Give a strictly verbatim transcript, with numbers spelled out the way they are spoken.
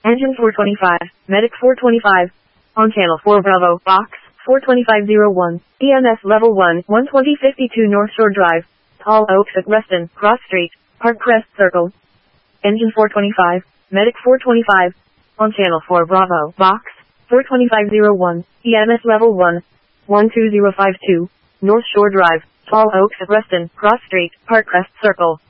Engine four twenty-five, Medic four twenty-five. On channel four Bravo, box, four twenty-five oh one, E M S level one, one twenty fifty-two North Shore Drive, Tall Oaks at Reston, Cross Street, Park Crest Circle. Engine four twenty-five, Medic four twenty-five. On channel four Bravo, box, four twenty-five oh one, E M S level one, one two zero five two, North Shore Drive, Tall Oaks at Reston, Cross Street, Park Crest Circle.